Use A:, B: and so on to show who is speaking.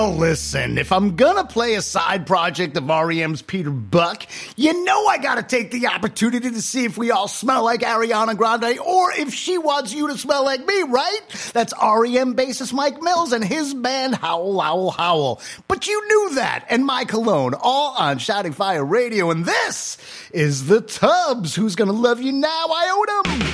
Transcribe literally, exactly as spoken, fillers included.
A: Listen, if I'm gonna play a side project of R E M's Peter Buck, you know I gotta take the opportunity to see if we all smell like Ariana Grande or if she wants you to smell like me, right? That's R E M bassist Mike Mills and his band Howl, Howl, Howl. But you knew that, and my cologne, all on Shouting Fire Radio, and this is The Tubbs. Who's gonna love you now? I own 'em.